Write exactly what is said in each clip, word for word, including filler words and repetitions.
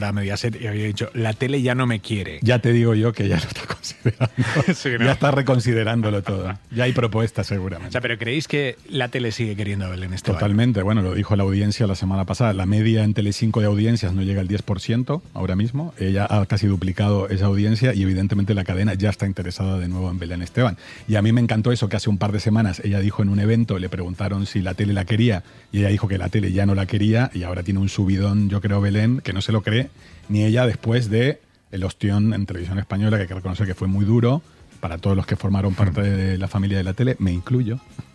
a Mediaset y había dicho, la tele ya no me quiere. Ya te digo yo que ya lo está considerando. Sí, ¿no? Ya está reconsiderándolo todo. Ya hay propuestas seguramente. O sea, pero ¿creéis que la tele sigue queriendo a Belén Esteban? Totalmente. Bueno, lo dijo la audiencia la semana pasada. La media en Telecinco de audiencias no llega al diez por ciento ahora mismo. Ella ha casi duplicado esa audiencia y evidentemente la cadena ya está interesada de nuevo en Belén Esteban. Y a mí me encantó eso que hace un par de semanas ella dijo en un evento, le preguntaron si la tele la quería y ella dijo que la tele ya no la quería y ahora tiene un subidón, yo creo, Belén, que no se lo cree ni ella después de el ostión en Televisión Española, que hay que reconocer que fue muy duro para todos los que formaron parte de la familia de la tele, me incluyo.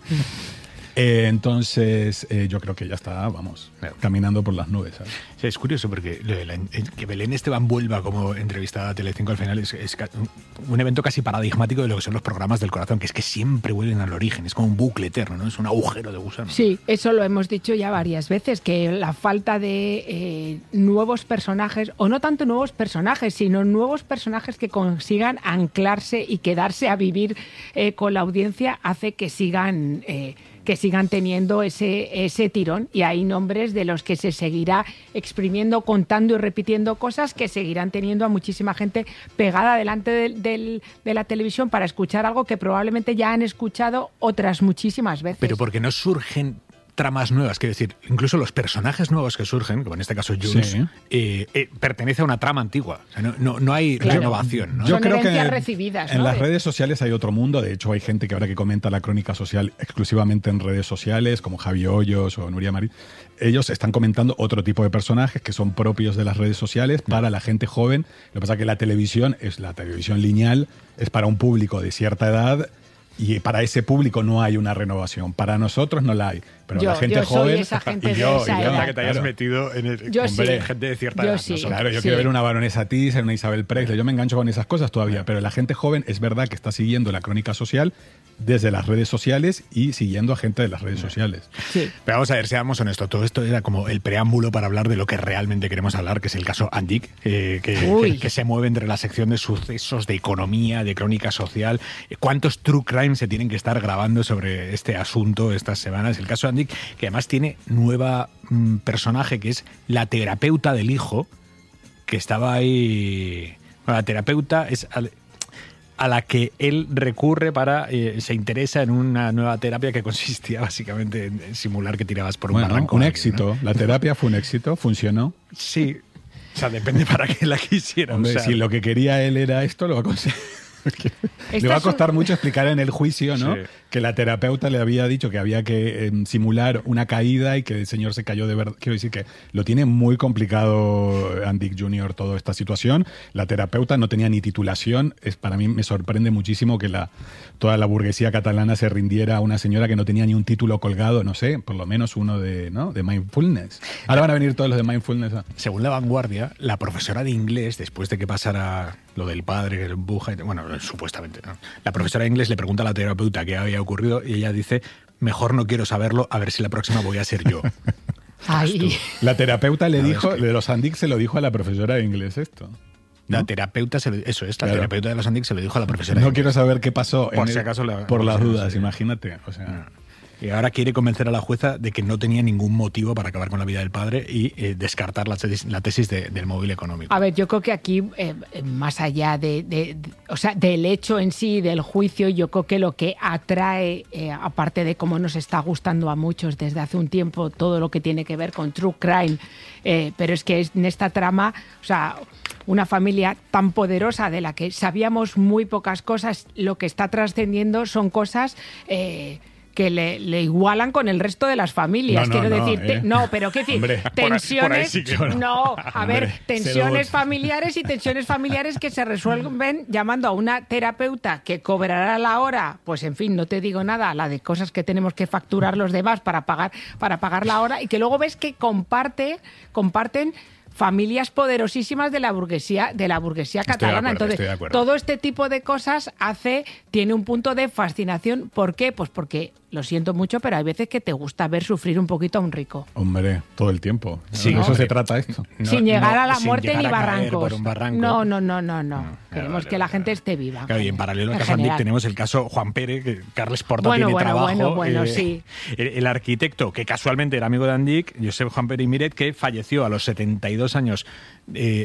Eh, entonces, eh, yo creo que ya está, vamos, caminando por las nubes, ¿sabes? Sí, es curioso porque lo de la, que Belén Esteban vuelva como entrevistada a Telecinco al final es, es un evento casi paradigmático de lo que son los programas del corazón, que es que siempre vuelven al origen, es como un bucle eterno, ¿no? Es un agujero de gusano. Sí, eso lo hemos dicho ya varias veces, que la falta de eh, nuevos personajes, o no tanto nuevos personajes, sino nuevos personajes que consigan anclarse y quedarse a vivir eh, con la audiencia, hace que sigan... Eh, que sigan teniendo ese, ese tirón, y hay nombres de los que se seguirá exprimiendo, contando y repitiendo cosas que seguirán teniendo a muchísima gente pegada delante de, de, de la televisión para escuchar algo que probablemente ya han escuchado otras muchísimas veces. Pero porque no surgen tramas nuevas, quiero decir, incluso los personajes nuevos que surgen, como en este caso Jules, sí. eh, eh, pertenece a una trama antigua. O sea, no, no, no hay claro. renovación, ¿no? Yo Son creo que recibidas, en ¿no? las redes sociales hay otro mundo. De hecho, hay gente que ahora que comenta la crónica social exclusivamente en redes sociales, como Javi Hoyos o Nuria Marín. Ellos están comentando otro tipo de personajes que son propios de las redes sociales para la gente joven. Lo que pasa es que la televisión, es la televisión lineal, es para un público de cierta edad. Y para ese público no hay una renovación. Para nosotros no la hay. Pero yo, la gente yo joven... Soy esa gente y yo, de esa y yo edad. que te hayas claro. metido en el... Yo hombre, sí. gente de cierta Yo edad. sí. No, Claro, yo sí. quiero ver una baronesa Thyssen, una Isabel Presley. Yo me engancho con esas cosas todavía. Pero la gente joven es verdad que está siguiendo la crónica social desde las redes sociales y siguiendo a gente de las redes sociales. Sí. Pero vamos a ver, seamos honestos. Todo esto era como el preámbulo para hablar de lo que realmente queremos hablar, que es el caso Andik, eh, que, que, que se mueve entre la sección de sucesos, de economía, de crónica social. ¿Cuántos true crime se tienen que estar grabando sobre este asunto estas semanas? El caso Andik, que además tiene nueva mmm, personaje, que es la terapeuta del hijo, que estaba ahí... Bueno, la terapeuta es... Al, a la que él recurre para, eh, se interesa en una nueva terapia que consistía básicamente en simular que tirabas por un bueno, barranco. Un alguien, éxito. ¿no? La terapia fue un éxito, funcionó. Sí, o sea, depende para qué la quisiera Hombre, usar. si lo que quería él era esto, lo va a conseguir. Le va a costar mucho explicar en el juicio, ¿no? Sí. Que la terapeuta le había dicho que había que eh, simular una caída y que el señor se cayó de verdad. Quiero decir que lo tiene muy complicado Andik junior toda esta situación. La terapeuta no tenía ni titulación. Es, para mí me sorprende muchísimo que la, toda la burguesía catalana se rindiera a una señora que no tenía ni un título colgado, no sé, por lo menos uno de, ¿no? de mindfulness. Ahora van a venir todos los de mindfulness. ¿No? Según La Vanguardia, la profesora de inglés, después de que pasara lo del padre, el buja, bueno, supuestamente, ¿no? La profesora de inglés le pregunta a la terapeuta qué había ocurrido y ella dice, mejor no quiero saberlo, a ver si la próxima voy a ser yo. Ay. La terapeuta le a dijo, ver, es que... de los Andik se lo dijo a la profesora de inglés esto. La ¿no? terapeuta, se lo, eso es, la claro. terapeuta de los Andik se lo dijo a la profesora. No quiero saber qué pasó por en si el, acaso la, por las no sé, dudas, no sé. imagínate. O sea, no. Y ahora quiere convencer a la jueza de que no tenía ningún motivo para acabar con la vida del padre y eh, descartar la tesis, la tesis de, del móvil económico. A ver, yo creo que aquí, eh, más allá de, de, de, o sea, del hecho en sí, del juicio, yo creo que lo que atrae, eh, aparte de cómo nos está gustando a muchos desde hace un tiempo todo lo que tiene que ver con True Crime, eh, pero es que es en esta trama, o sea... una familia tan poderosa de la que sabíamos muy pocas cosas, lo que está trascendiendo son cosas eh, que le, le igualan con el resto de las familias. No, no, Quiero no, decir, ¿eh? te, no, pero qué decir, Hombre, tensiones, por ahí, por ahí sí que no, a Hombre, ver, tensiones seduce. familiares y tensiones familiares que se resuelven llamando a una terapeuta que cobrará la hora, pues en fin, no te digo nada, la de cosas que tenemos que facturar los demás para pagar, para pagar la hora, y que luego ves que comparte, comparten familias poderosísimas de la burguesía, de la burguesía catalana. Acuerdo, Entonces, todo este tipo de cosas hace, tiene un punto de fascinación. ¿Por qué? Pues porque lo siento mucho, pero hay veces que te gusta ver sufrir un poquito a un rico. Hombre, todo el tiempo. Sí, de eso hombre. se trata esto. No, sin llegar no, a la sin muerte ni barrancos. Por un barranco. No, no, no, no, no. no Queremos vale, que la vale, gente vale. esté viva. Claro, y en paralelo al en caso Andic general. tenemos el caso Juan Pérez, que Carles Porta Bueno, tiene bueno, trabajo. bueno, bueno, eh, sí. El, el arquitecto, que casualmente era amigo de Andic, Josep Juan Pérez Miret, que falleció a los setenta y dos años. Eh,